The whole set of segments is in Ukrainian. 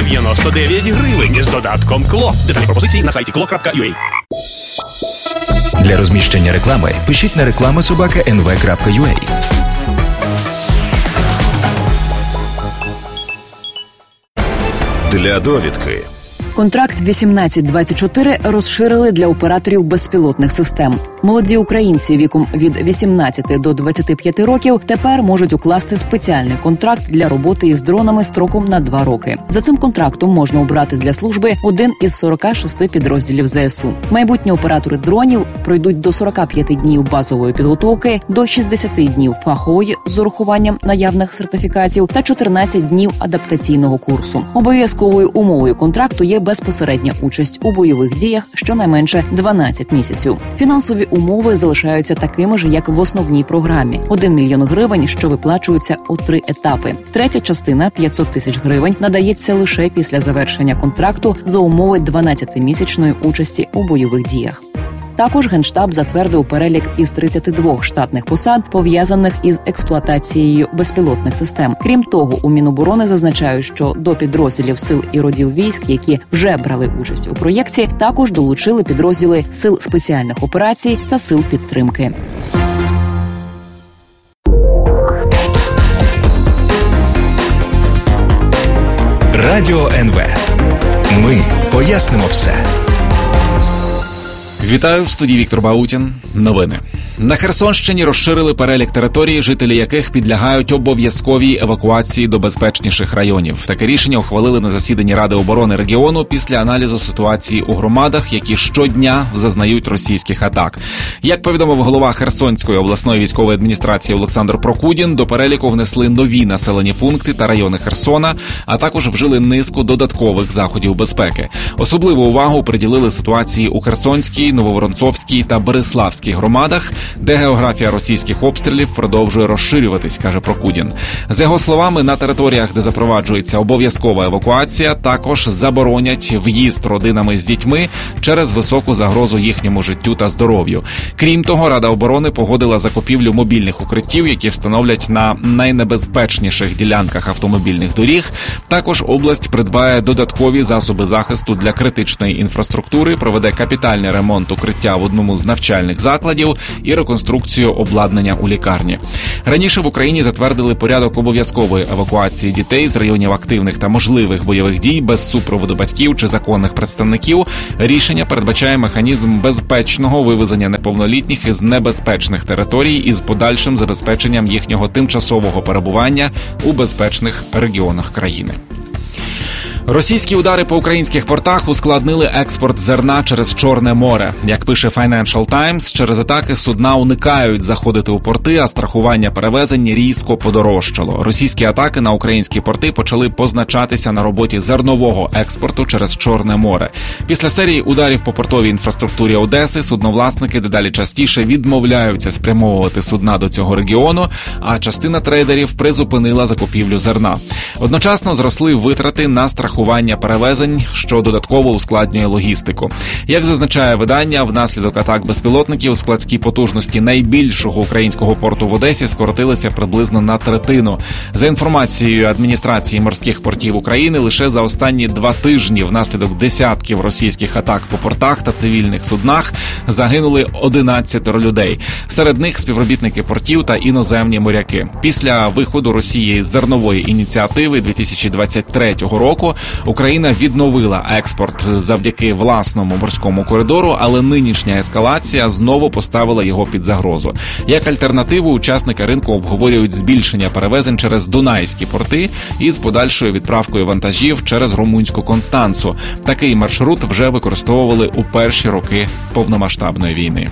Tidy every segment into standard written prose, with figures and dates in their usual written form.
99 гривень з додатком КЛО. Деталі пропозиції на сайті klo.ua. Для розміщення реклами пишіть на reklama@nv.ua. Для довідки. Контракт 18-24 розширили для операторів безпілотних систем. Молоді українці віком від 18 до 25 років тепер можуть укласти спеціальний контракт для роботи із дронами строком на 2 роки. За цим контрактом можна обрати для служби один із 46 підрозділів ЗСУ. Майбутні оператори дронів пройдуть до 45 днів базової підготовки, до 60 днів фахової з урахуванням наявних сертифікатів та 14 днів адаптаційного курсу. Обов'язковою умовою контракту є безпосередня участь у бойових діях щонайменше 12 місяців. Фінансові умови залишаються такими ж, як в основній програмі. 1 мільйон гривень, що виплачуються у 3 етапи. Третя частина – 500 тисяч гривень надається лише після завершення контракту за умови 12-місячної участі у бойових діях. Також Генштаб затвердив перелік із 32 штатних посад, пов'язаних із експлуатацією безпілотних систем. Крім того, у Міноборони зазначають, що до підрозділів сил і родів військ, які вже брали участь у проєкті, також долучили підрозділи сил спеціальних операцій та сил підтримки. Радіо НВ. Ми пояснимо все. Вітаю, в студії Віктор Баутін. Новини. На Херсонщині розширили перелік територій, жителі яких підлягають обов'язковій евакуації до безпечніших районів. Таке рішення ухвалили на засіданні Ради оборони регіону після аналізу ситуації у громадах, які щодня зазнають російських атак. Як повідомив голова Херсонської обласної військової адміністрації Олександр Прокудін, до переліку внесли нові населені пункти та райони Херсона, а також вжили низку додаткових заходів безпеки. Особливу увагу приділили ситуації у Херсонській, Нововоронцовській та Бериславській громадах, де географія російських обстрілів продовжує розширюватись, каже Прокудін. За його словами, на територіях, де запроваджується обов'язкова евакуація, також заборонять в'їзд родинами з дітьми через високу загрозу їхньому життю та здоров'ю. Крім того, Рада оборони погодила закупівлю мобільних укриттів, які встановлять на найнебезпечніших ділянках автомобільних доріг. Також область придбає додаткові засоби захисту для критичної інфраструктури, проведе капітальний ремонт укриття в одному з навчальних закладів і реконструкцію обладнання у лікарні. Раніше в Україні затвердили порядок обов'язкової евакуації дітей з районів активних та можливих бойових дій без супроводу батьків чи законних представників. Рішення передбачає механізм безпечного вивезення неповнолітніх із небезпечних територій із подальшим забезпеченням їхнього тимчасового перебування у безпечних регіонах країни. Російські удари по українських портах ускладнили експорт зерна через Чорне море. Як пише Financial Times, через атаки судна уникають заходити у порти, а страхування перевезень різко подорожчало. Російські атаки на українські порти почали позначатися на роботі зернового експорту через Чорне море. Після серії ударів по портовій інфраструктурі Одеси судновласники дедалі частіше відмовляються спрямовувати судна до цього регіону, а частина трейдерів призупинила закупівлю зерна. Одночасно зросли витрати на страхування перевезень, що додатково ускладнює логістику. Як зазначає видання, внаслідок атак безпілотників складські потужності найбільшого українського порту в Одесі скоротилися приблизно на третину. За інформацією адміністрації морських портів України, лише за останні 2 тижні внаслідок десятків російських атак по портах та цивільних суднах загинули 11 людей. Серед них співробітники портів та іноземні моряки. Після виходу Росії з зернової ініціативи 2023 року Україна відновила експорт завдяки власному морському коридору, але нинішня ескалація знову поставила його під загрозу. Як альтернативу, учасники ринку обговорюють збільшення перевезень через дунайські порти із подальшою відправкою вантажів через румунську Констанцу. Такий маршрут вже використовували у перші роки повномасштабної війни.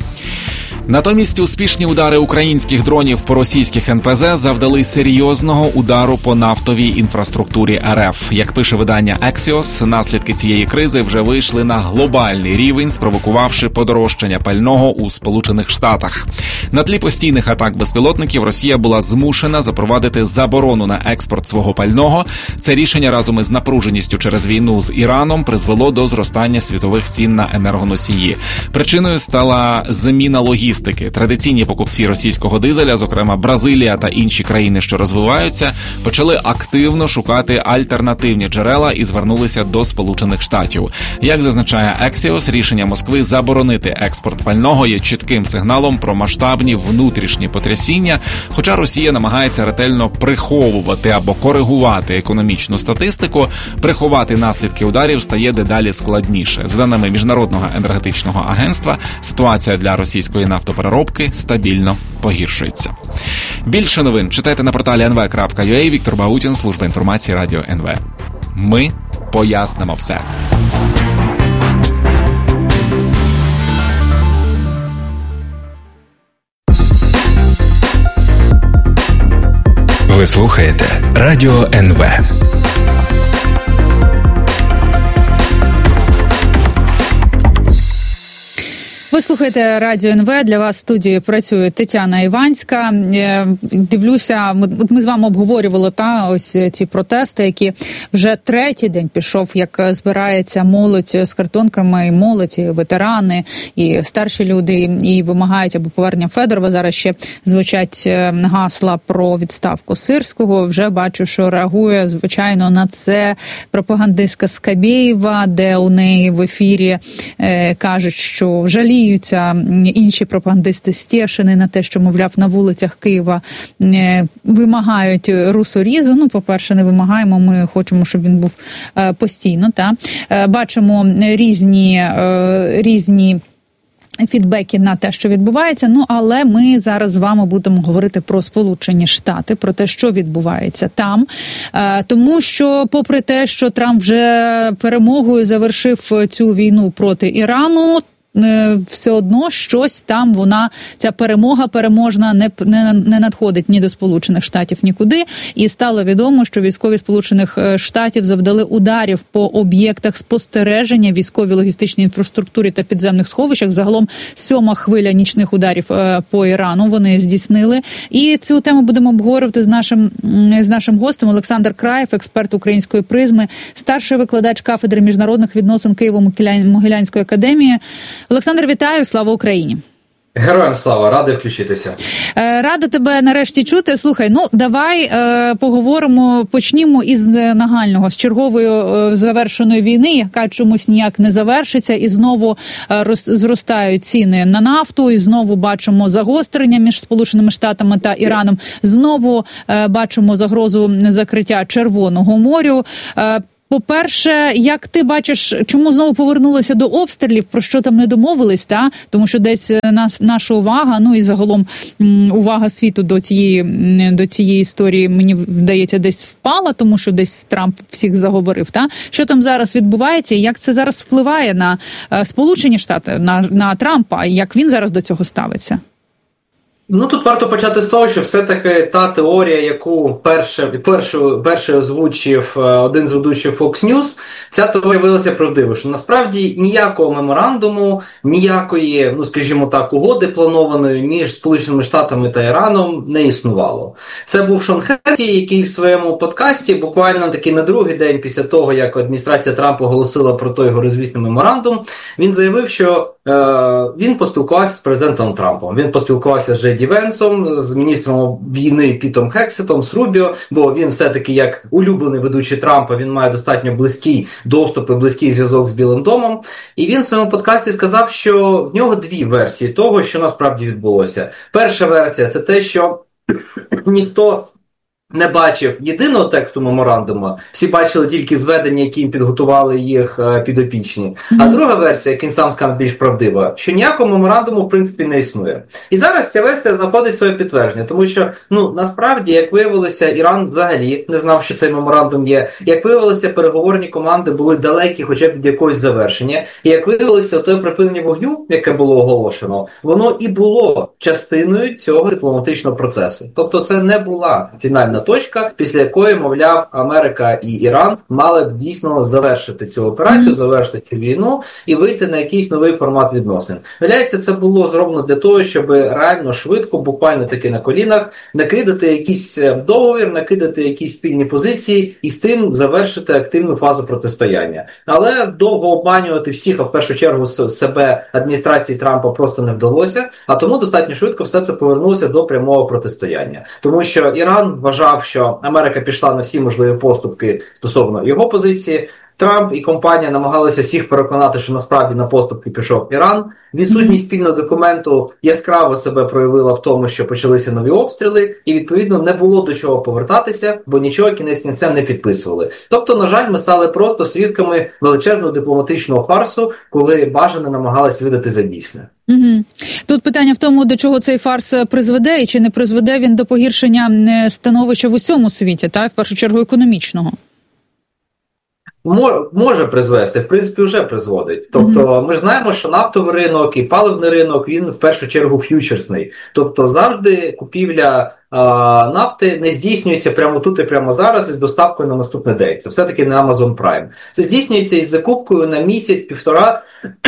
Натомість успішні удари українських дронів по російських НПЗ завдали серйозного удару по нафтовій інфраструктурі РФ. Як пише видання Axios, наслідки цієї кризи вже вийшли на глобальний рівень, спровокувавши подорожчання пального у Сполучених Штатах. На тлі постійних атак безпілотників Росія була змушена запровадити заборону на експорт свого пального. Це рішення разом із напруженістю через війну з Іраном призвело до зростання світових цін на енергоносії. Причиною стала заміна логістики логістики. Традиційні покупці російського дизеля, зокрема Бразилія та інші країни, що розвиваються, почали активно шукати альтернативні джерела і звернулися до Сполучених Штатів. Як зазначає Axios, рішення Москви заборонити експорт пального є чітким сигналом про масштабні внутрішні потрясіння, хоча Росія намагається ретельно приховувати або коригувати економічну статистику, приховати наслідки ударів стає дедалі складніше. За даними Міжнародного енергетичного агентства, ситуація для російської нафтопереробки стабільно погіршується. Більше новин читайте на порталі nv.ua. Віктор Баутін, служба інформації Радіо НВ. Ми пояснимо все. Ви слухаєте Радіо НВ. Ви слухаєте Радіо НВ, для вас в студії працює Тетяна Іванська. Дивлюся, ми з вами обговорювали ось ці протести, які вже третій день пішов, як збирається молодь з картонками, і молодь, і ветерани, і старші люди, і вимагають або повернення Федорова. Зараз ще звучать гасла про відставку Сирського. Вже бачу, що реагує, звичайно, на це пропагандистка Скабєєва, де у неї в ефірі кажуть, що жаліються інші пропагандисти Стєшини на те, що, мовляв, на вулицях Києва вимагають русорізу. Ну, по-перше, не вимагаємо, ми хочемо, щоб він був постійно. Бачимо різні фідбеки на те, що відбувається. Ну, але ми зараз з вами будемо говорити про Сполучені Штати, про те, що відбувається там. Тому що, попри те, що Трамп вже перемогою завершив цю війну проти Ірану, все одно щось там ця перемога переможна не надходить ні до Сполучених Штатів, нікуди. І стало відомо, що військові Сполучених Штатів завдали ударів по об'єктах спостереження, військовій логістичній інфраструктурі та підземних сховищах. Загалом 7-ма хвиля нічних ударів по Ірану вони здійснили. І цю тему будемо обговорювати з нашим гостем. Олександр Краєв, експерт української призми, старший викладач кафедри міжнародних відносин Києво-Могилянської академії. Олександр, вітаю, слава Україні. Героям слава, радий включитися. Рада тебе нарешті чути. Слухай, давай почнімо із нагального, з чергової завершеної війни, яка чомусь ніяк не завершиться, і знову зростають ціни на нафту, і знову бачимо загострення між Сполученими Штатами та Іраном, знову бачимо загрозу закриття Червоного моря. По-перше, як ти бачиш, чому знову повернулися до обстрілів, про що там не домовились, тому що десь наша увага, і загалом увага світу до цієї історії, мені здається, десь впала, тому що десь Трамп всіх заговорив. Що там зараз відбувається і як це зараз впливає на Сполучені Штати, на Трампа, і як він зараз до цього ставиться? Тут варто почати з того, що все-таки та теорія, яку перший озвучив один з ведучих Fox News, ця теорія виявилася правдивою, що насправді ніякого меморандуму, ніякої, скажімо так, угоди планованої між Сполученими Штатами та Іраном не існувало. Це був Шон Хенкі, який в своєму подкасті буквально таки на другий день після того, як адміністрація Трампа оголосила про той горизвісний меморандум, він заявив, що він поспілкувався з президентом Трампом, він поспілкувався з Джей Ді Венсом, з міністром війни Пітом Хексетом, з Рубіо, бо він все-таки як улюблений ведучий Трампа, він має достатньо близький доступ і близький зв'язок з Білим домом. І він в своєму подкасті сказав, що в нього дві версії того, що насправді відбулося. Перша версія – це те, що ніхто не бачив єдиного тексту меморандуму, всі бачили тільки зведення, які їм підготували їх підопічні. А друга версія, як він сам сказав, більш правдива, що ніякого меморандуму в принципі не існує. І зараз ця версія знаходить своє підтвердження, тому що, насправді, як виявилося, Іран взагалі не знав, що цей меморандум є. Як виявилося, переговорні команди були далекі хоча б від якогось завершення. І як виявилося, те припинення вогню, яке було оголошено, воно і було частиною цього дипломатичного процесу. Тобто це не була фінальна фінальна точка, після якої, мовляв, Америка і Іран мали б дійсно завершити цю операцію, завершити цю війну і вийти на якийсь новий формат відносин. Виявляється, це було зроблено для того, щоб реально швидко, буквально таки на колінах, накидати якийсь договір, накидати якісь спільні позиції і з тим завершити активну фазу протистояння. Але довго обманювати всіх, а в першу чергу себе адміністрації Трампа просто не вдалося, а тому достатньо швидко все це повернулося до прямого протистояння. Тому що Іран вважав, що Америка пішла на всі можливі поступки стосовно його позиції, Трамп і компанія намагалися всіх переконати, що насправді на поступки пішов Іран. Відсутність спільного документу яскраво себе проявила в тому, що почалися нові обстріли, і, відповідно, не було до чого повертатися, бо нічого кінець кінцем не підписували. Тобто, на жаль, ми стали просто свідками величезного дипломатичного фарсу, коли бажане намагалися видати за дійсне. Угу. Тут питання в тому, до чого цей фарс призведе, і чи не призведе він до погіршення становища в усьому світі, та в першу чергу економічного. Може призвести, в принципі, вже призводить. Тобто, ми ж знаємо, що нафтовий ринок і паливний ринок, він в першу чергу ф'ючерсний. Тобто, завжди купівля нафти не здійснюється прямо тут і прямо зараз із доставкою на наступний день. Це все-таки не Amazon Prime. Це здійснюється із закупкою на місяць, півтора,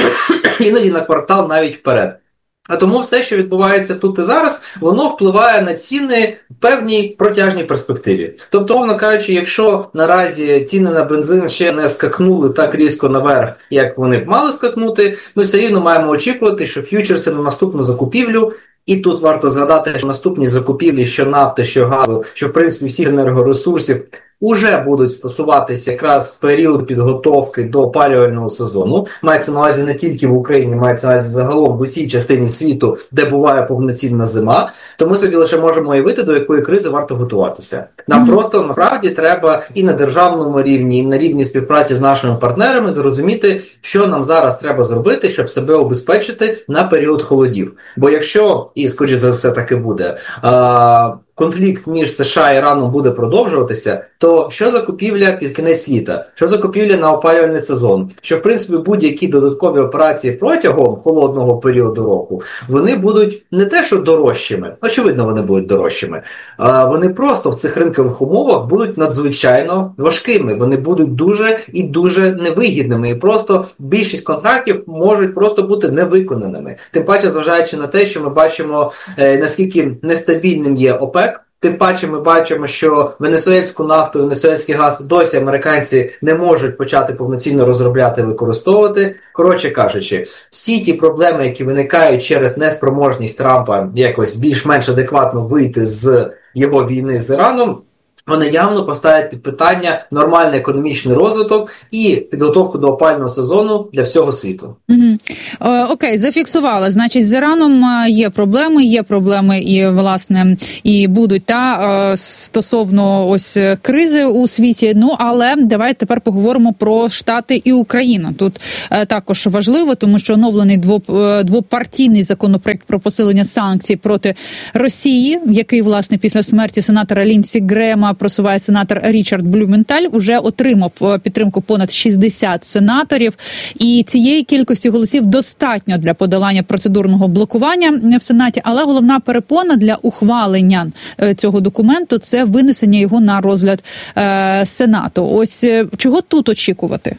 іноді на квартал навіть вперед. А тому все, що відбувається тут і зараз, воно впливає на ціни в певній протяжній перспективі. Тобто, мовно кажучи, якщо наразі ціни на бензин ще не скакнули так різко наверх, як вони б мали скакнути, ми все рівно маємо очікувати, що ф'ючерси на наступну закупівлю, і тут варто згадати, що наступні закупівлі, що нафти, що газу, що в принципі всіх енергоресурсів, уже будуть стосуватися якраз в період підготовки до опалювального сезону. Мається на увазі не тільки в Україні, мається на увазі загалом в усій частині світу, де буває повноцінна зима. То ми собі лише можемо уявити, до якої кризи варто готуватися. Нам просто насправді треба і на державному рівні, і на рівні співпраці з нашими партнерами зрозуміти, що нам зараз треба зробити, щоб себе обезпечити на період холодів. Бо якщо, і скоріше за все таки буде, конфлікт між США і Іраном буде продовжуватися, то що закупівля під кінець літа? Що закупівля на опалювальний сезон? Що, в принципі, будь-які додаткові операції протягом холодного періоду року, вони будуть не те, що дорожчими, очевидно, вони будуть дорожчими, а вони просто в цих ринкових умовах будуть надзвичайно важкими. Вони будуть дуже і дуже невигідними. І просто більшість контрактів можуть просто бути невиконаними. Тим паче, зважаючи на те, що ми бачимо, наскільки нестабільним є ОПЕК, тим паче ми бачимо, що венесуельську нафту, венесуельський газ досі американці не можуть почати повноцінно розробляти і використовувати. Коротше кажучи, всі ті проблеми, які виникають через неспроможність Трампа якось більш-менш адекватно вийти з його війни з Іраном, вони явно поставлять під питання нормальний економічний розвиток і підготовку до опалювального сезону для всього світу. Окей, зафіксували. Значить, з Іраном є проблеми і, власне, і будуть стосовно ось кризи у світі. Ну, але давайте тепер поговоримо про Штати і Україну. Тут також важливо, тому що оновлений двопартійний законопроект про посилення санкцій проти Росії, який, власне, після смерті сенатора Лінсі Грема просуває сенатор Річард Блюменталь, уже отримав підтримку понад 60 сенаторів. І цієї кількості голосів достатньо для подолання процедурного блокування в Сенаті, але головна перепона для ухвалення цього документу – це винесення його на розгляд Сенату. Ось чого тут очікувати?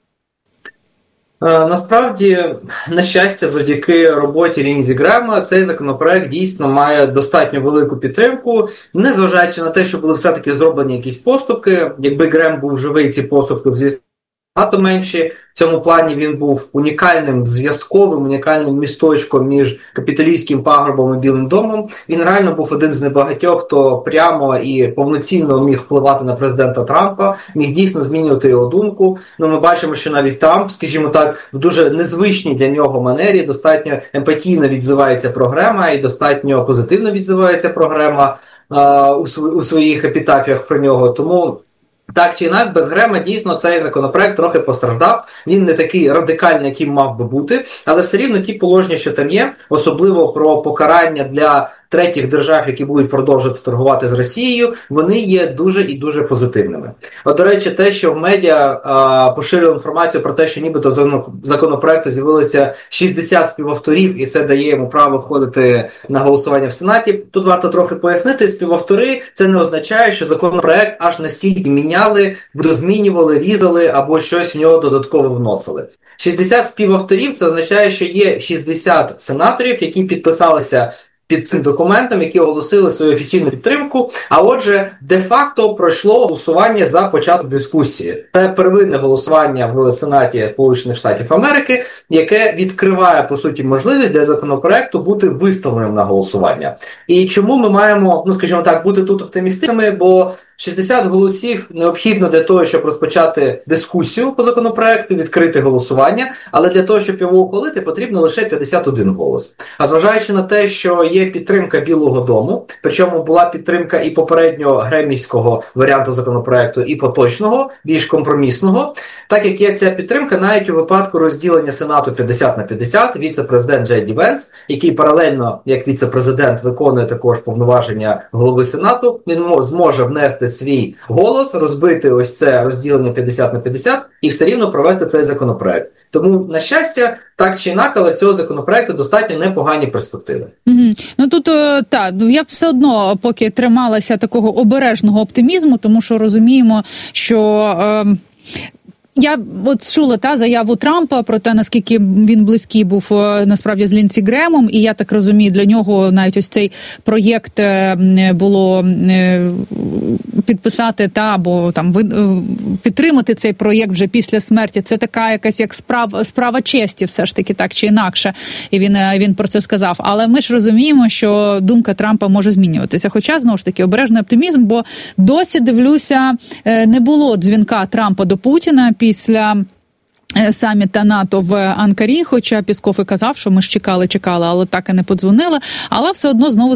Насправді, на щастя, завдяки роботі Лінзі Грема, цей законопроект дійсно має достатньо велику підтримку, незважаючи на те, що були все-таки зроблені якісь поступки. Якби Грем був живий, ці поступки, звісно, багато менші. В цьому плані він був унікальним зв'язковим, унікальним місточком між Капітолійським пагорбом і Білим домом. Він реально був один з небагатьох, хто прямо і повноцінно міг впливати на президента Трампа, міг дійсно змінювати його думку. Ну, ми бачимо, що навіть Трамп, скажімо так, в дуже незвичній для нього манері достатньо емпатійно відзивається про Грема і достатньо позитивно відзивається про Грема у своїх епітафіях про нього. Тому так чи інакше, без Грема дійсно цей законопроект трохи постраждав. Він не такий радикальний, яким мав би бути, але все рівно ті положення, що там є, особливо про покарання для третіх держав, які будуть продовжувати торгувати з Росією, вони є дуже і дуже позитивними. От, до речі, те, що в медіа поширювали інформацію про те, що нібито законопроекту з'явилося 60 співавторів, і це дає йому право входити на голосування в Сенаті. Тут варто трохи пояснити, співавтори – це не означає, що законопроект аж настільки міняли, змінювали, різали або щось в нього додатково вносили. 60 співавторів – це означає, що є 60 сенаторів, які підписалися під цим документом, які оголосили свою офіційну підтримку, а отже, де-факто пройшло голосування за початок дискусії. Це первинне голосування в Сенаті Сполучених Штатів Америки, яке відкриває, по суті, можливість для законопроекту бути виставленим на голосування. І чому ми маємо, скажімо так, бути тут оптимістичними, бо 60 голосів необхідно для того, щоб розпочати дискусію по законопроекту, відкрити голосування, але для того, щоб його ухвалити, потрібно лише 51 голос. А зважаючи на те, що є підтримка Білого дому, причому була підтримка і попереднього гремівського варіанту законопроекту, і поточного, більш компромісного, так як є ця підтримка навіть у випадку розділення Сенату 50/50, віце-президент Джей Ді Венс, який паралельно, як віце-президент, виконує також повноваження голови Сенату, він зможе внести свій голос, розбити ось це розділення 50/50 і все рівно провести цей законопроект. Тому, на щастя, так чи інакше, але в цього законопроекту достатньо непогані перспективи. Ну тут, я все одно поки трималася такого обережного оптимізму, тому що розуміємо, що... Я от чула заяву Трампа про те, наскільки він близький був насправді з Лінсі Гремом, і я так розумію, для нього навіть ось цей проєкт було підписати або там підтримати цей проєкт вже після смерті. Це така якась як справа честі, все ж таки, так чи інакше. І він про це сказав. Але ми ж розуміємо, що думка Трампа може змінюватися. Хоча, знову ж таки, обережний оптимізм, бо досі, дивлюся, не було дзвінка Трампа до Путіна після саміта НАТО в Анкарі, хоча Пісков і казав, що ми ж чекали, але так і не подзвонили. Але все одно знову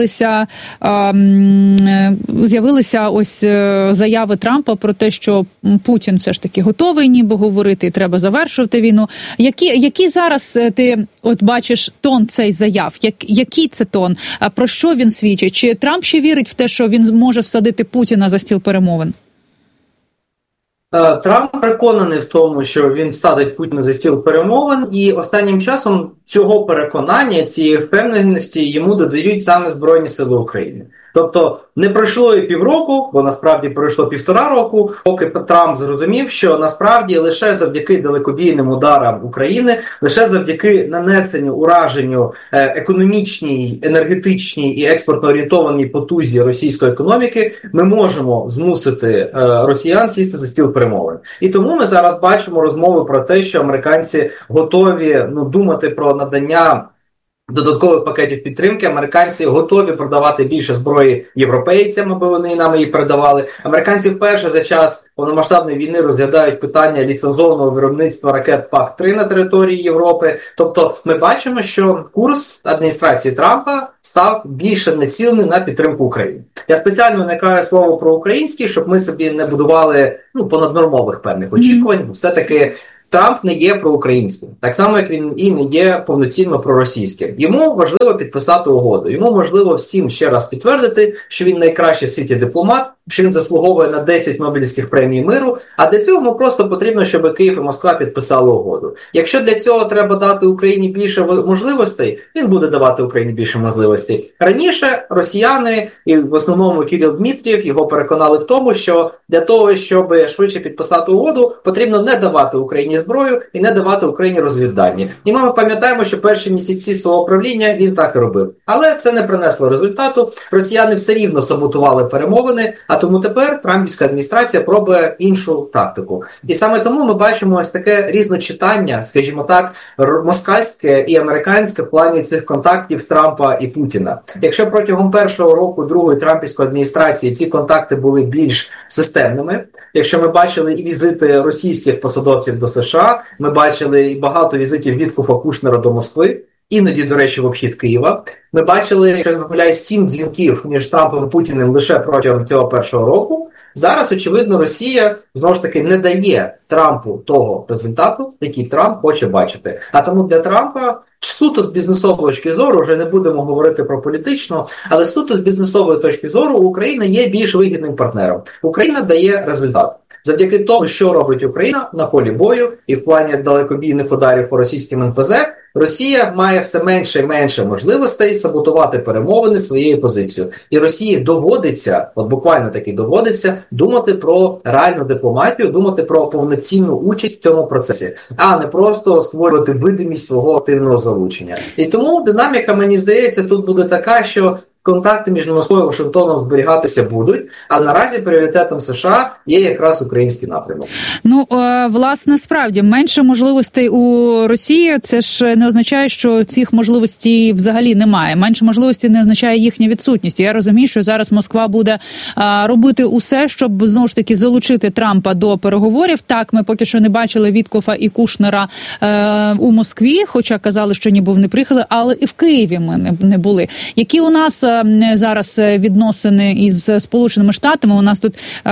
з'явилися ось заяви Трампа про те, що Путін все ж таки готовий ніби говорити і треба завершувати війну. Який зараз ти от бачиш тон цей заяв? Який це тон? Про що він свідчить? Чи Трамп ще вірить в те, що він може всадити Путіна за стіл перемовин? Трамп переконаний в тому, що він всадить Путіна за стіл перемовин, і останнім часом цього переконання, цієї впевненості йому додають саме Збройні Сили України. Тобто не пройшло і півроку, бо насправді пройшло 1,5 року, поки Трамп зрозумів, що насправді лише завдяки далекобійним ударам України, лише завдяки нанесенню, ураженню економічній, енергетичній і експортно-орієнтованій потузі російської економіки ми можемо змусити росіян сісти за стіл перемовин. І тому ми зараз бачимо розмови про те, що американці готові думати про надання додаткових пакетів підтримки. Американці готові продавати більше зброї європейцям, аби вони нам її передавали. Американці вперше за час повномасштабної війни розглядають питання ліцензованого виробництва ракет ПАК-3 на території Європи. Тобто ми бачимо, що курс адміністрації Трампа став більше націлений на підтримку України. Я спеціально уникаю слово про український, щоб ми собі не будували понаднормових певних очікувань. Все-таки Трамп не є проукраїнським, так само, як він і не є повноцінно проросійським. Йому важливо підписати угоду. Йому важливо всім ще раз підтвердити, що він найкращий в світі дипломат, що він заслуговує на 10 Нобелівських премій миру, а для цього йому просто потрібно, щоб Київ і Москва підписали угоду. Якщо для цього треба дати Україні більше можливостей, він буде давати Україні більше можливостей. Раніше росіяни, і в основному Кирил Дмитрієв, його переконали в тому, що для того, щоб швидше підписати угоду, потрібно не давати Україні зброю і не давати Україні розвіддані. І ми пам'ятаємо, що перші місяці свого правління він так і робив. Але це не принесло результату. Росіяни все рівно саботували перемовини, а тому тепер трампівська адміністрація пробує іншу тактику. І саме тому ми бачимо ось таке різночитання, скажімо так, москальське і американське в плані цих контактів Трампа і Путіна. Якщо протягом першого року другої трампівської адміністрації ці контакти були більш системними, якщо ми бачили і візити російських посадовців до США, ми бачили і багато візитів Віткофа Кушнера до Москви, іноді, до речі, в обхід Києва. Ми бачили, якщо я не помиляюсь, 7 дзвінків між Трампом і Путіним лише протягом цього першого року. Зараз, очевидно, Росія, знову ж таки, не дає Трампу того результату, який Трамп хоче бачити. А тому для Трампа суто з бізнесової точки зору, вже не будемо говорити про політичну, але суто з бізнесової точки зору Україна є більш вигідним партнером. Україна дає результат. Завдяки тому, що робить Україна на полі бою і в плані далекобійних ударів по російським НПЗ, Росія має все менше і менше можливостей саботувати перемовини своєю позицією. І Росії доводиться, от буквально таки доводиться, думати про реальну дипломатію, думати про повноцінну участь в цьому процесі, а не просто створювати видимість свого активного залучення. І тому динаміка, мені здається, тут буде така, що контакти між Москвою і Вашингтоном зберігатися будуть, а наразі пріоритетом США є якраз український напрямок. Ну, власне, справді, менше можливостей у Росії, це ж не означає, що цих можливостей взагалі немає. Менше можливостей не означає їхня відсутність. Я розумію, що зараз Москва буде робити усе, щоб, знову ж таки, залучити Трампа до переговорів. Так, ми поки що не бачили Віткофа і Кушнера у Москві, хоча казали, що ніби вони приїхали, але і в Києві ми не були. Які у нас зараз відносини із Сполученими Штатами? У нас тут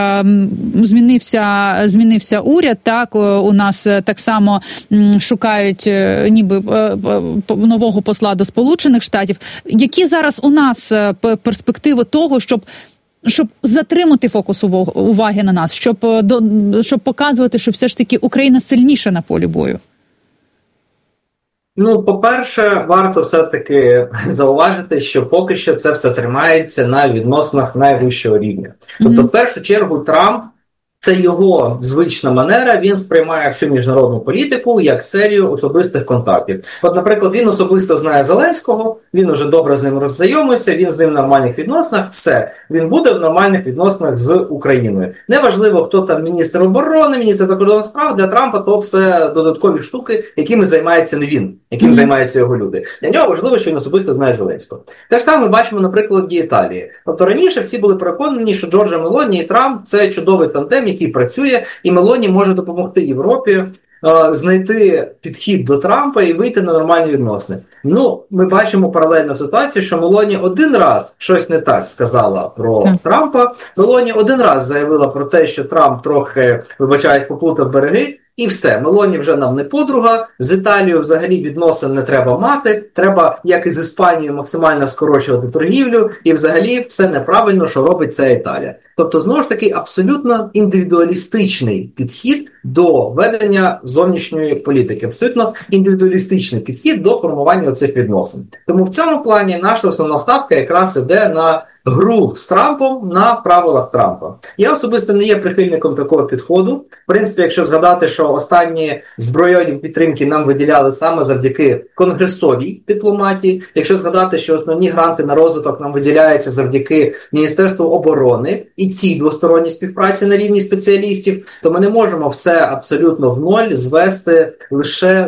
змінився уряд, так, у нас так само шукають ніби нового посла до Сполучених Штатів. Які зараз у нас перспективи того, щоб затримати фокус уваги на нас, щоб показувати, що все ж таки Україна сильніша на полі бою? Ну, по-перше, варто все-таки зауважити, що поки що це все тримається на відносинах найвищого рівня. Тобто, в першу чергу, Трамп – це його звична манера, він сприймає всю міжнародну політику як серію особистих контактів. От, наприклад, він особисто знає Зеленського, він уже добре з ним роззнайомився, він з ним в нормальних відносинах, все. Він буде в нормальних відносинах з Україною. Неважливо, хто там міністр оборони, міністр закордонних справ, для Трампа то все додаткові штуки, якими займається не він, яким займаються його люди. Для нього важливо, що він особисто знає Зеленського. Те ж саме ми бачимо на прикладі Італії. Тобто раніше всі були переконані, що Джорджа Мелоні і Трамп – це чудовий тандем, який працює, і Мелоні може допомогти Європі знайти підхід до Трампа і вийти на нормальні відносини. Ну, ми бачимо паралельну ситуацію, що Мелоні один раз щось не так сказала про Трампа, Мелоні один раз заявила про те, що Трамп трохи, вибачаюсь, поплутав береги, і все, Мелоні вже нам не подруга, з Італією взагалі відносин не треба мати, треба, як і з Іспанією, максимально скорочувати торгівлю, і взагалі все неправильно, що робить ця Італія. Тобто, знову ж таки, абсолютно індивідуалістичний підхід до ведення зовнішньої політики, абсолютно індивідуалістичний підхід до формування цих відносин. Тому в цьому плані наша основна ставка якраз іде на гру з Трампом на правилах Трампа. Я особисто не є прихильником такого підходу. В принципі, якщо згадати, що останні збройні підтримки нам виділяли саме завдяки конгресовій дипломатії, якщо згадати, що основні гранти на розвиток нам виділяються завдяки Міністерству оборони і цій двосторонній співпраці на рівні спеціалістів, то ми не можемо все абсолютно в ноль звести лише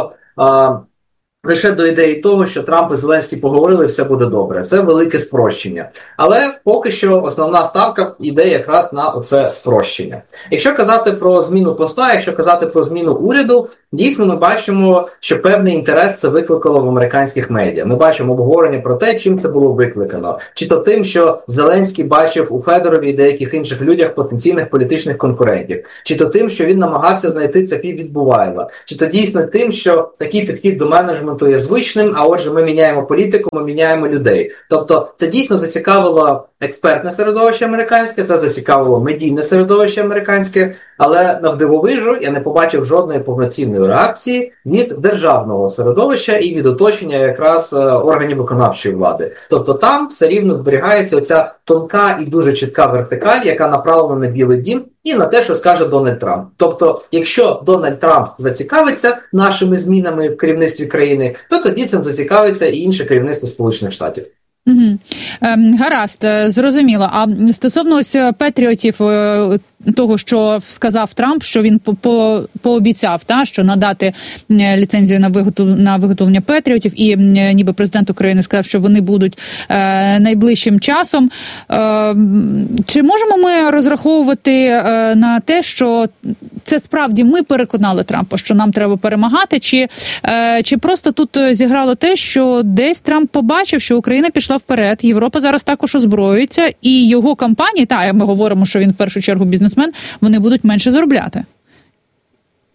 до ідеї того, що Трамп і Зеленський поговорили, все буде добре. Це велике спрощення. Але поки що основна ставка йде якраз на оце спрощення. Якщо казати про зміну посла, якщо казати про зміну уряду, дійсно ми бачимо, що певний інтерес це викликало в американських медіа. Ми бачимо обговорення про те, чим це було викликано. Чи то тим, що Зеленський бачив у Федорові і деяких інших людях потенційних політичних конкурентів. Чи то тим, що він намагався знайти цепі від Буваєва. Чи то дійсно тим, що такий підхід до менеджменту є звичним, а отже ми міняємо політику, ми міняємо людей. Тобто це дійсно зацікавило експертне середовище американське, це зацікавило медійне середовище американське, але навдивовижу я не побачив жодної повноцінної реакції від державного середовища і від оточення якраз органів виконавчої влади. Тобто там все рівно зберігається оця тонка і дуже чітка вертикаль, яка направлена на Білий дім і на те, що скаже Дональд Трамп. Тобто, якщо Дональд Трамп зацікавиться нашими змінами в керівництві країни, то тоді цим зацікавиться і інше керівництво Сполучених Штатів. Угу. Гаразд, зрозуміло. А стосовно ось Петріотів, того, що сказав Трамп, що він пообіцяв, що надати ліцензію на виготовлення Петріотів, і ніби президент України сказав, що вони будуть найближчим часом. Чи можемо ми розраховувати на те, що це справді ми переконали Трампа, що нам треба перемагати, чи просто тут зіграло те, що десь Трамп побачив, що Україна пішла вперед, Європа зараз також озброюється, і його компанії, ми говоримо, що він в першу чергу бізнесмен, вони будуть менше заробляти?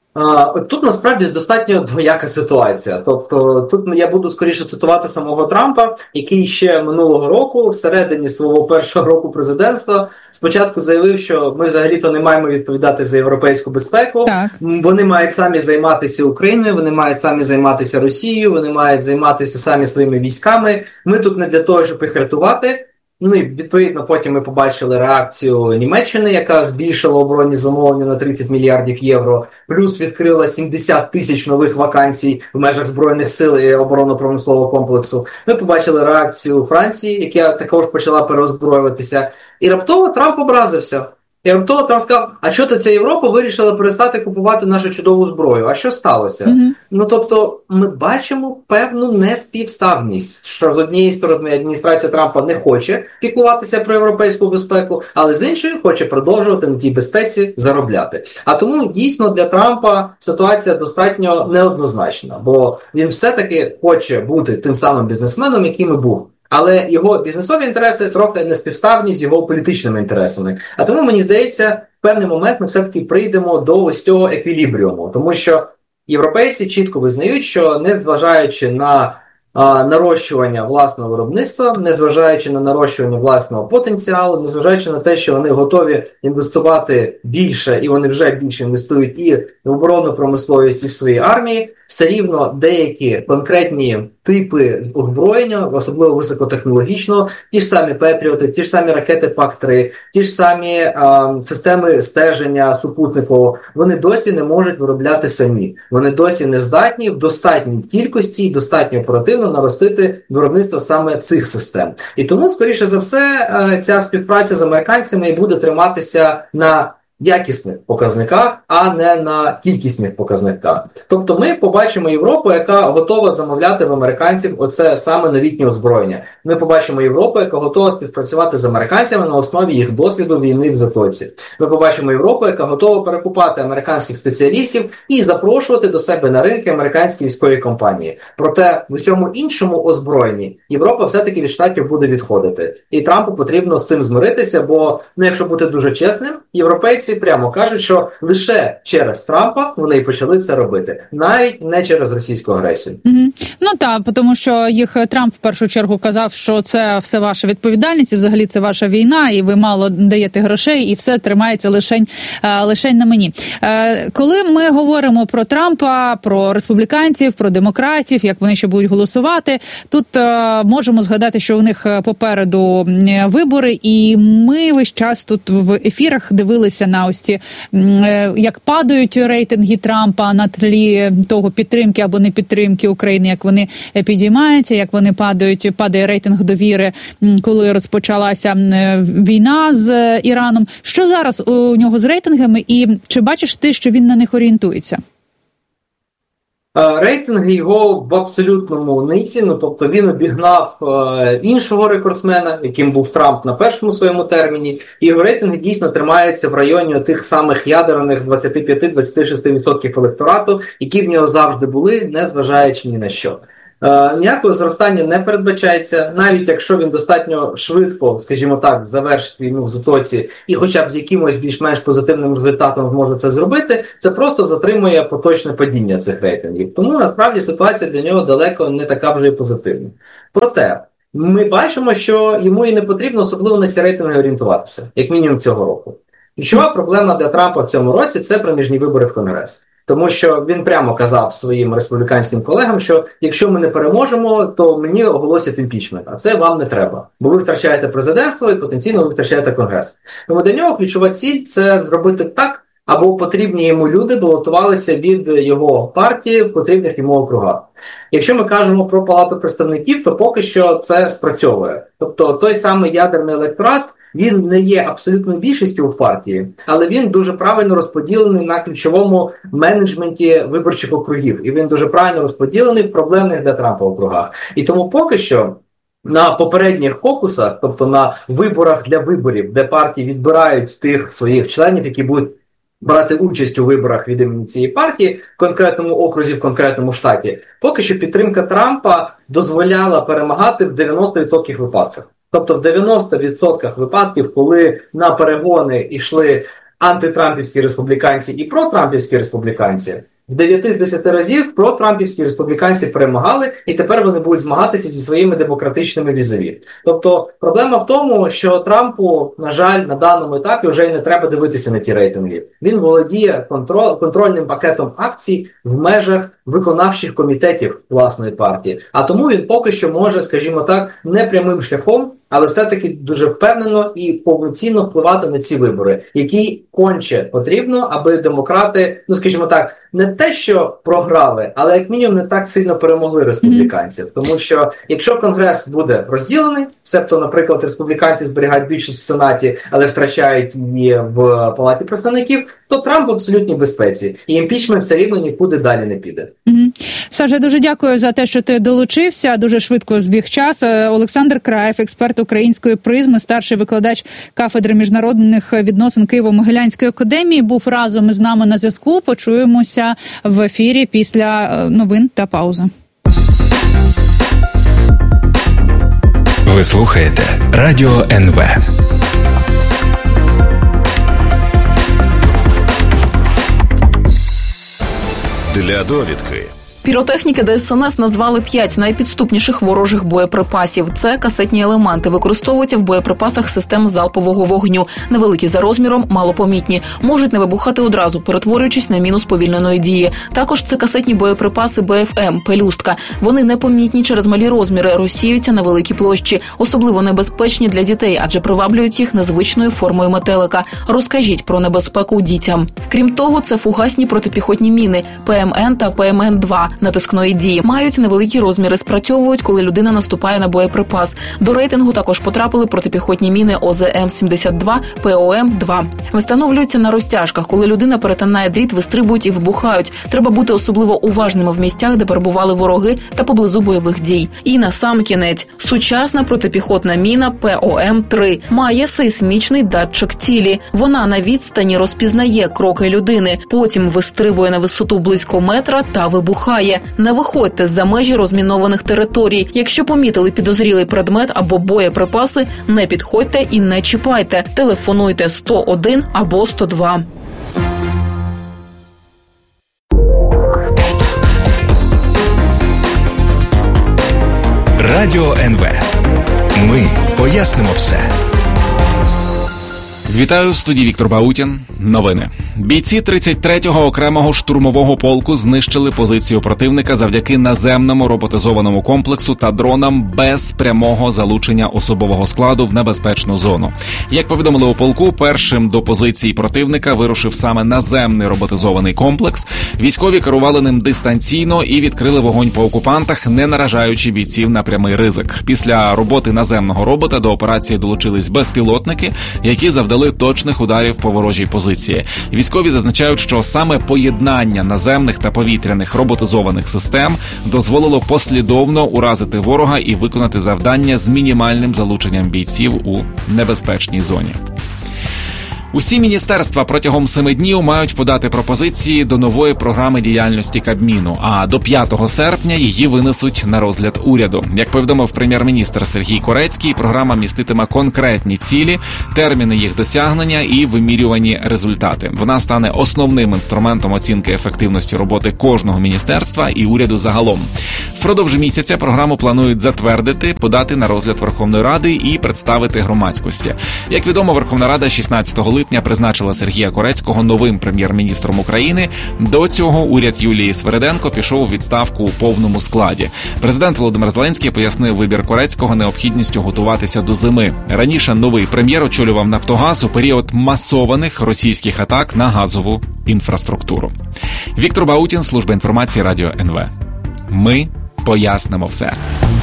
Тут насправді достатньо двояка ситуація. Тобто тут я буду скоріше цитувати самого Трампа, який ще минулого року, всередині свого першого року президентства, спочатку заявив, що ми взагалі-то не маємо відповідати за європейську безпеку. Так. Вони мають самі займатися Україною, вони мають самі займатися Росією, вони мають займатися самі своїми військами. Ми тут не для того, щоб їх рятувати. Ну і відповідно потім ми побачили реакцію Німеччини, яка збільшила оборонні замовлення на 30 мільярдів євро, плюс відкрила 70 тисяч нових вакансій в межах Збройних сил і оборонно-промислового комплексу. Ми побачили реакцію Франції, яка також почала переозброюватися. І раптово Трамп образився. І раптово Трамп сказав, а що то ця Європа вирішила перестати купувати нашу чудову зброю? А що сталося? Ну, тобто, ми бачимо певну неспівставність, що з однієї сторони адміністрація Трампа не хоче піклуватися про європейську безпеку, але з іншої хоче продовжувати на тій безпеці заробляти. А тому, дійсно, для Трампа ситуація достатньо неоднозначна, бо він все-таки хоче бути тим самим бізнесменом, яким і був. Але його бізнесові інтереси трохи неспівставні з його політичними інтересами. А тому, мені здається, в певний момент ми все-таки прийдемо до ось цього еквілібріуму. Тому що європейці чітко визнають, що незважаючи на нарощування власного виробництва, незважаючи на нарощування власного потенціалу, незважаючи на те, що вони готові інвестувати більше, і вони вже більше інвестують і в оборонну промисловість, і в свої армії, все рівно деякі конкретні типи озброєння, особливо високотехнологічного, ті ж самі Петріоти, ті ж самі ракети ПАК-3, ті ж самі системи стеження супутникового, вони досі не можуть виробляти самі. Вони досі не здатні в достатній кількості і достатньо оперативно наростити виробництво саме цих систем. І тому, скоріше за все, ця співпраця з американцями і буде триматися на якісних показниках, а не на кількісних показниках. Тобто ми побачимо Європу, яка готова замовляти в американців оце саме новітнє озброєння. Ми побачимо Європу, яка готова співпрацювати з американцями на основі їх досвіду війни в Затоці. Ми побачимо Європу, яка готова перекупати американських спеціалістів і запрошувати до себе на ринки американські військові компанії. Проте в усьому іншому озброєнні Європа все-таки від Штатів буде відходити. І Трампу потрібно з цим змиритися, бо, якщо бути дуже чесним, європейці прямо кажуть, що лише через Трампа вони і почали це робити, навіть не через російську агресію. Ну так, тому що їх Трамп в першу чергу казав, що це все ваша відповідальність, і взагалі це ваша війна, і ви мало даєте грошей, і все тримається лишень на мені. Коли ми говоримо про Трампа, про республіканців, про демократів, як вони ще будуть голосувати, тут можемо згадати, що у них попереду вибори, і ми весь час тут в ефірах дивилися на ось ці, як падають рейтинги Трампа на тлі того підтримки або не підтримки України, як вони підіймаються, як вони падає рейтинг довіри, коли розпочалася війна з Іраном. Що зараз у нього з рейтингами, і чи бачиш ти, що він на них орієнтується? Рейтинги його в абсолютному низі, тобто він обігнав іншого рекордсмена, яким був Трамп на першому своєму терміні, і його рейтинги дійсно тримаються в районі тих самих ядерних 25-26% електорату, які в нього завжди були, незважаючи ні на що. Ніякого зростання не передбачається, навіть якщо він достатньо швидко, скажімо так, завершить війну в Затоці і хоча б з якимось більш-менш позитивним результатом зможе це зробити, це просто затримує поточне падіння цих рейтингів. Тому насправді ситуація для нього далеко не така вже і позитивна. Проте, ми бачимо, що йому і не потрібно особливо на ці рейтинги орієнтуватися, як мінімум цього року. Ключова проблема для Трампа в цьому році – це проміжні вибори в Конгрес. Тому що він прямо казав своїм республіканським колегам, що якщо ми не переможемо, то мені оголосять імпічмент, а це вам не треба. Бо ви втрачаєте президентство і потенційно ви втрачаєте Конгрес. Тому для нього ключова ціль – це зробити так, або потрібні йому люди балотувалися від його партії в потрібних йому округах. Якщо ми кажемо про Палату представників, то поки що це спрацьовує. Тобто той самий ядерний електорат, він не є абсолютною більшістю в партії, але він дуже правильно розподілений на ключовому менеджменті виборчих округів. І він дуже правильно розподілений в проблемних для Трампа округах. І тому поки що на попередніх кокусах, тобто на виборах для виборів, де партії відбирають тих своїх членів, які будуть брати участь у виборах від імені цієї партії в конкретному окрузі, в конкретному штаті, поки що підтримка Трампа дозволяла перемагати в 90% випадках. Тобто в 90% випадків, коли на перегони йшли антитрампівські республіканці і протрампівські республіканці, в 9 з 10 разів протрампівські республіканці перемагали, і тепер вони будуть змагатися зі своїми демократичними візаві. Тобто проблема в тому, що Трампу, на жаль, на даному етапі вже й не треба дивитися на ті рейтинги. Він володіє контрольним пакетом акцій в межах виконавчих комітетів власної партії. А тому він поки що може, скажімо так, не прямим шляхом, але все-таки дуже впевнено і повноцінно впливати на ці вибори, які конче потрібно, аби демократи, скажімо так, не те, що програли, але як мінімум не так сильно перемогли республіканців. Тому що якщо Конгрес буде розділений, себто, наприклад, республіканці зберігають більшість в Сенаті, але втрачають її в Палаті представників, то Трамп в абсолютній безпеці. І імпічмент все рівно нікуди далі не піде. Саша, дуже дякую за те, що ти долучився. Дуже швидко збіг час. Олександр Краєв, експерт української призми, старший викладач кафедри міжнародних відносин Києво-Могилянської академії, був разом із нами на зв'язку. Почуємося в ефірі після новин та паузи. Ви слухаєте Радіо НВ. Для довідки. Піротехніки ДСНС назвали 5 найпідступніших ворожих боєприпасів. Це касетні елементи, використовуються в боєприпасах систем залпового вогню. Невеликі за розміром, малопомітні. Можуть не вибухати одразу, перетворюючись на міну сповільненої дії. Також це касетні боєприпаси БФМ, пелюстка. Вони непомітні через малі розміри, розсіюються на великій площі. Особливо небезпечні для дітей, адже приваблюють їх незвичною формою метелика. Розкажіть про небезпеку дітям. Крім того, це фугасні протипіхотні міни ПМН та ПМН-2. Натискної дії. Мають невеликі розміри, спрацьовують, коли людина наступає на боєприпас. До рейтингу також потрапили протипіхотні міни ОЗМ-72, ПОМ-2. Встановлюються на розтяжках. Коли людина перетинає дріт, вистрибують і вибухають. Треба бути особливо уважними в місцях, де перебували вороги та поблизу бойових дій. І на сам кінець. Сучасна протипіхотна міна ПОМ-3 має сейсмічний датчик цілі. Вона на відстані розпізнає кроки людини, потім вистрибує на висоту близько метра та вибухає. Не виходьте за межі розмінованих територій. Якщо помітили підозрілий предмет або боєприпаси, не підходьте і не чіпайте. Телефонуйте 101 або 102. Радіо НВ. Ми пояснимо все. Вітаю, в студії Віктор Баутін. Новини. Бійці 33-го окремого штурмового полку знищили позицію противника завдяки наземному роботизованому комплексу та дронам без прямого залучення особового складу в небезпечну зону. Як повідомили у полку, першим до позиції противника вирушив саме наземний роботизований комплекс. Військові керували ним дистанційно і відкрили вогонь по окупантах, не наражаючи бійців на прямий ризик. Після роботи наземного робота до операції долучились безпілотники, які завдали точних ударів по ворожій позиції. Військові зазначають, що саме поєднання наземних та повітряних роботизованих систем дозволило послідовно уразити ворога і виконати завдання з мінімальним залученням бійців у небезпечній зоні. Усі міністерства протягом 7 днів мають подати пропозиції до нової програми діяльності Кабміну, а до 5 серпня її винесуть на розгляд уряду. Як повідомив прем'єр-міністр Сергій Корецький, програма міститиме конкретні цілі, терміни їх досягнення і вимірювані результати. Вона стане основним інструментом оцінки ефективності роботи кожного міністерства і уряду загалом. Впродовж місяця програму планують затвердити, подати на розгляд Верховної Ради і представити громадськості. Як відомо, Верховна Рада 16 липня призначила Сергія Корецького новим прем'єр-міністром України. До цього уряд Юлії Свериденко пішов у відставку у повному складі. Президент Володимир Зеленський пояснив вибір Корецького необхідністю готуватися до зими. Раніше новий прем'єр очолював «Нафтогаз» у період масованих російських атак на газову інфраструктуру. Віктор Баутін, служба інформації Радіо НВ. Ми пояснимо все.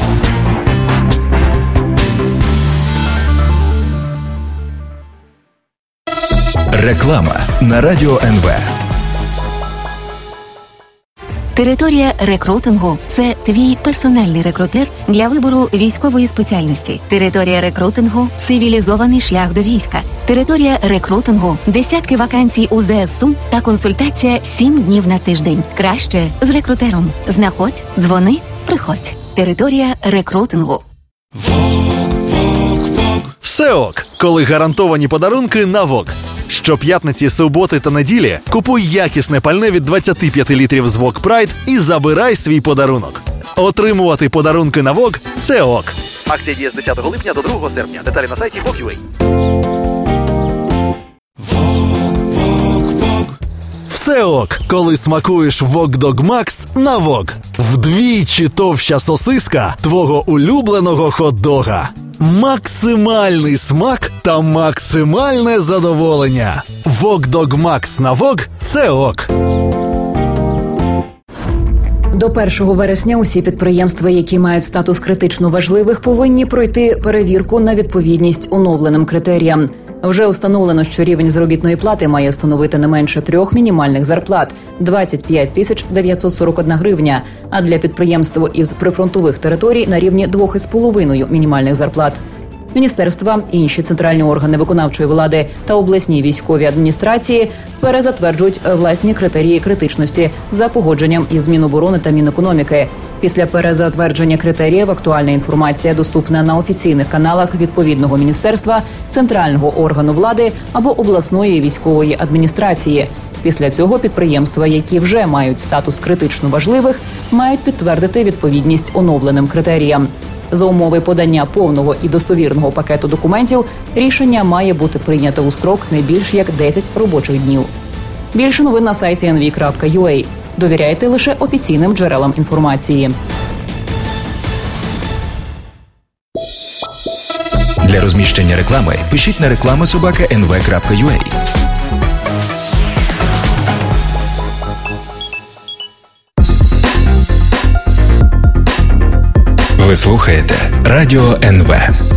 Реклама на Радіо НВ. Територія рекрутингу – це твій персональний рекрутер для вибору військової спеціальності. Територія рекрутингу – цивілізований шлях до війська. Територія рекрутингу – десятки вакансій у ЗСУ та консультація 7 днів на тиждень. Краще з рекрутером. Знаходь, дзвони, приходь. Територія рекрутингу. Все ок, коли гарантовані подарунки на ВОК. Щоп'ятниці, суботи та неділі купуй якісне пальне від 25 літрів з ВОК Прайд і забирай свій подарунок. Отримувати подарунки на ВОК – це ок. Акція діє з 10 липня до 2 серпня. Деталі на сайті VOK.UA. Все ок, коли смакуєш Wok Dog Max на Wok. Вдвічі товща сосиска твого улюбленого хот-дога. Максимальний смак та максимальне задоволення. Wok Dog Max на Wok – це ок. До 1 вересня усі підприємства, які мають статус критично важливих, повинні пройти перевірку на відповідність оновленим критеріям. Вже установлено, що рівень заробітної плати має становити не менше 3 мінімальних зарплат – 25 941 гривня, а для підприємств із прифронтових територій – на рівні 2,5 мінімальних зарплат. Міністерства, інші центральні органи виконавчої влади та обласні військові адміністрації перезатверджують власні критерії критичності за погодженням із Міноборони та Мінекономіки. Після перезатвердження критеріїв актуальна інформація доступна на офіційних каналах відповідного міністерства, центрального органу влади або обласної військової адміністрації. Після цього підприємства, які вже мають статус критично важливих, мають підтвердити відповідність оновленим критеріям. За умови подання повного і достовірного пакету документів рішення має бути прийнято у строк не більш як 10 робочих днів. Більше новин на сайті nv.ua. Довіряйте лише офіційним джерелам інформації. Для розміщення реклами пишіть на reklama@nv.ua. Ви слухаєте Радіо НВ.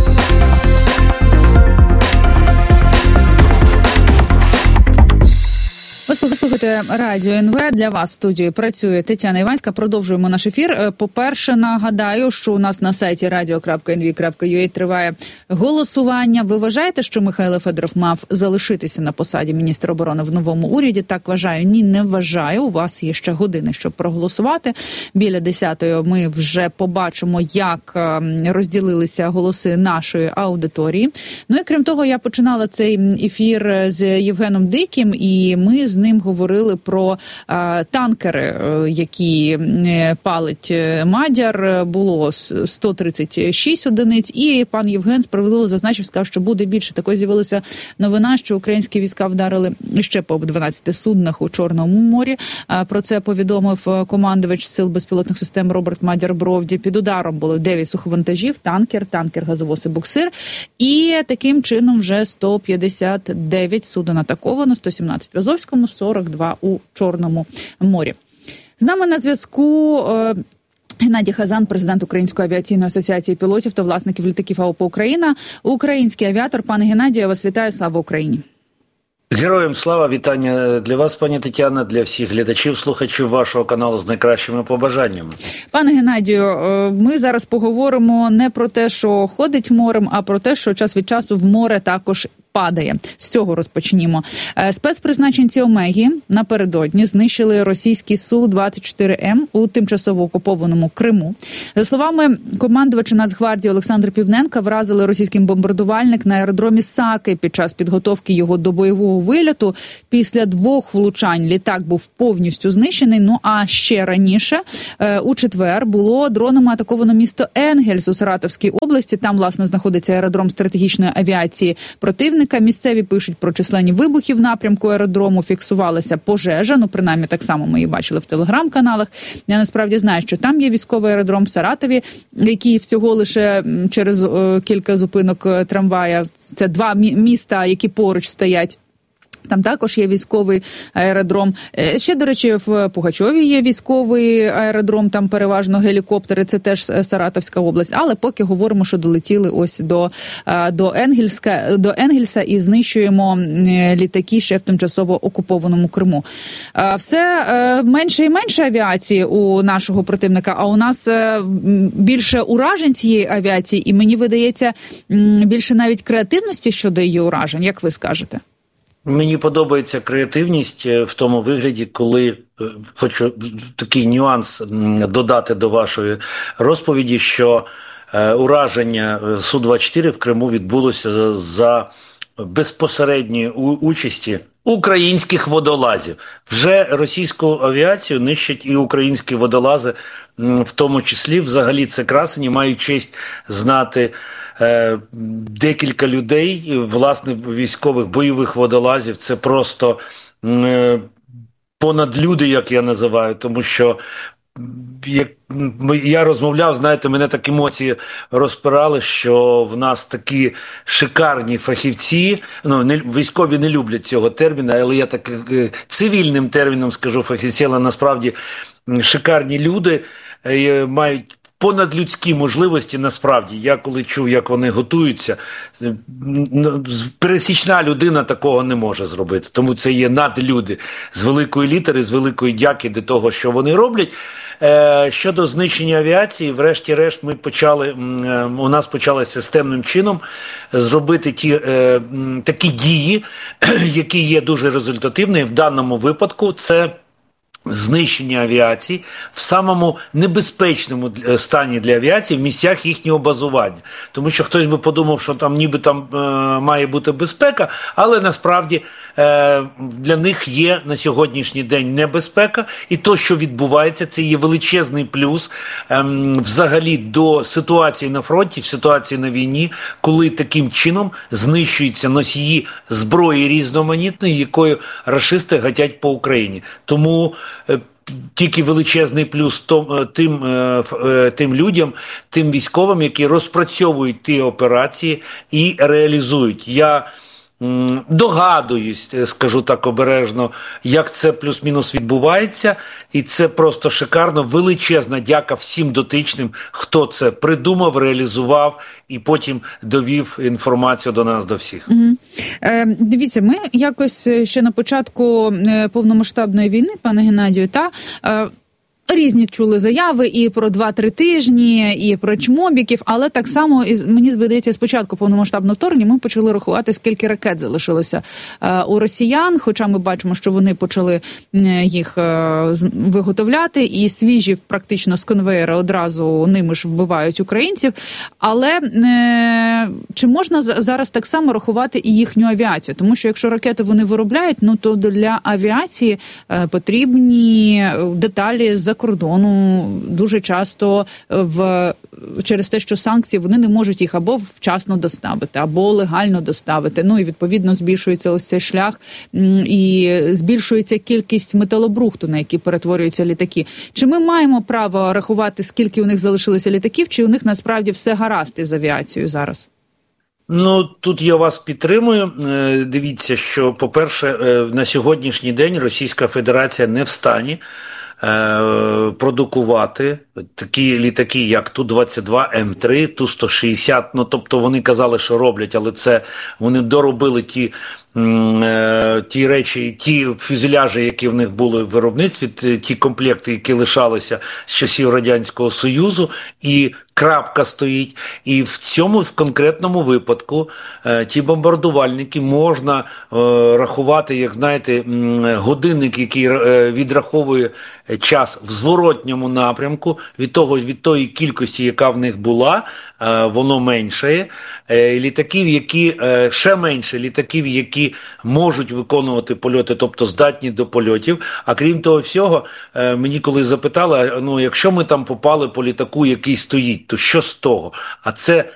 Ви слухаєте Радіо НВ. Для вас в студії працює Тетяна Іванська. Продовжуємо наш ефір. По-перше, нагадаю, що у нас на сайті radio.nv.ua триває голосування. Ви вважаєте, що Михайло Федоров мав залишитися на посаді міністра оборони в новому уряді? Так вважаю. Ні, не вважаю. У вас є ще години, щоб проголосувати. Біля 10-ї ми вже побачимо, як розділилися голоси нашої аудиторії. Ну і крім того, я починала цей ефір з Євгеном Диким, і ми з ним говорили про танкери, які палить Мадяр. Було 136 одиниць, і пан Євген справедливо зазначив, сказав, що буде більше. Також з'явилася новина, що українські війська вдарили ще по 12 суднах у Чорному морі. Про це повідомив командувач сил безпілотних систем Роберт Мадяр-Бровді. Під ударом було 9 суховантажів, танкер, газовоз і буксир. І таким чином вже 159 суден атаковано, 117 в Азовському, 42 у Чорному морі. З нами на зв'язку Геннадій Хазан, президент Української авіаційної асоціації пілотів та власників літаків АОП «Україна», український авіатор. Пане Геннадію, я вас вітаю. Слава Україні! Героям слава, вітання для вас, пані Тетяна, для всіх глядачів, слухачів вашого каналу з найкращими побажаннями. Пане Геннадію, ми зараз поговоримо не про те, що ходить морем, а про те, що час від часу в море також падає. З цього розпочнімо. Спецпризначенці Омегі напередодні знищили російський Су-24М у тимчасово окупованому Криму. За словами командувача Нацгвардії Олександра Півненка, вразили російський бомбардувальник на аеродромі Саки під час підготовки його до бойового вильоту. Після 2 влучань літак був повністю знищений. Ну а ще раніше, у четвер, було дронами атаковано місто Енгельс у Саратовській області. Там, власне, знаходиться аеродром стратегічної авіації противника. Місцеві пишуть про численні вибухи в напрямку аеродрому, фіксувалася пожежа, ну, принаймні, так само ми її бачили в телеграм-каналах. Я насправді знаю, що там є військовий аеродром в Саратові, який всього лише через кілька зупинок трамвая. Це 2 міста, які поруч стоять. Там також є військовий аеродром. Ще, до речі, в Пугачові є військовий аеродром, там переважно гелікоптери, це теж Саратовська область. Але поки говоримо, що долетіли ось до Енгельса і знищуємо літаки ще в тимчасово окупованому Криму. Все менше і менше авіації у нашого противника, а у нас більше уражень цієї авіації, і мені видається більше навіть креативності щодо її уражень. Як ви скажете? Мені подобається креативність в тому вигляді, коли хочу такий нюанс додати до вашої розповіді, що ураження Су-24 в Криму відбулося за безпосередньої участі українських водолазів. Вже російську авіацію нищать і українські водолази, в тому числі. Взагалі це красені, маю честь знати декілька людей, власне, військових бойових водолазів. Це просто понадлюди, як я називаю, тому що я розмовляв, знаєте, мене так емоції розпирали, що в нас такі шикарні фахівці, військові не люблять цього терміну, але я так цивільним терміном скажу фахівці, але насправді шикарні люди мають понадлюдські можливості насправді. Я коли чув, як вони готуються, пересічна людина такого не може зробити. Тому це є надлюди з великої літери, з великої дяки до того, що вони роблять. Щодо знищення авіації, врешті-решт у нас почали системним чином зробити такі дії, які є дуже результативними. В даному випадку це знищення авіації в самому небезпечному стані для авіації в місцях їхнього базування. Тому що хтось би подумав, що там ніби там має бути безпека, але насправді для них є на сьогоднішній день небезпека. І то, що відбувається, це є величезний плюс взагалі до ситуації на фронті, в ситуації на війні, коли таким чином знищуються носії зброї різноманітної, якою рашисти гатять по Україні. Тому тільки величезний плюс тим людям, тим військовим, які розпрацьовують ті операції і реалізують. Я догадуюсь, скажу так обережно, як це плюс-мінус відбувається, і це просто шикарно. Величезна дяка всім дотичним, хто це придумав, реалізував і потім довів інформацію до нас, до всіх. Дивіться, ми якось ще на початку повномасштабної війни, пане Геннадію, різні чули заяви і про 2-3 тижні, і про чмобіків, але так само, мені здається, спочатку повномасштабного вторгнення ми почали рахувати, скільки ракет залишилося у росіян, хоча ми бачимо, що вони почали їх виготовляти, і свіжі практично з конвеєра одразу ними ж вбивають українців. Але чи можна зараз так само рахувати і їхню авіацію? Тому що якщо ракети вони виробляють, то для авіації потрібні деталі з-за кордону, дуже часто через те, що санкції, вони не можуть їх або вчасно доставити, або легально доставити. І відповідно збільшується ось цей шлях і збільшується кількість металобрухту, на який перетворюються літаки. Чи ми маємо право рахувати, скільки у них залишилося літаків, чи у них насправді все гаразд із авіацією зараз? Тут я вас підтримую. Дивіться, що, по-перше, на сьогоднішній день Російська Федерація не в стані продукувати такі літаки, як Ту-22, М3, Ту-160. Тобто вони казали, що роблять, але це вони доробили ті речі, ті фюзеляжі, які в них були в виробництві, ті комплекти, які лишалися з часів Радянського Союзу, і крапка стоїть. І в конкретному випадку ті бомбардувальники можна рахувати, як знаєте, годинник, який відраховує час в зворотньому напрямку від тої кількості, яка в них була, воно меншає. Літаків, які ще менше, літаків, які можуть виконувати польоти, тобто здатні до польотів. А крім того всього, мені коли запитали, якщо ми там попали по літаку, який стоїть, то що з того? А це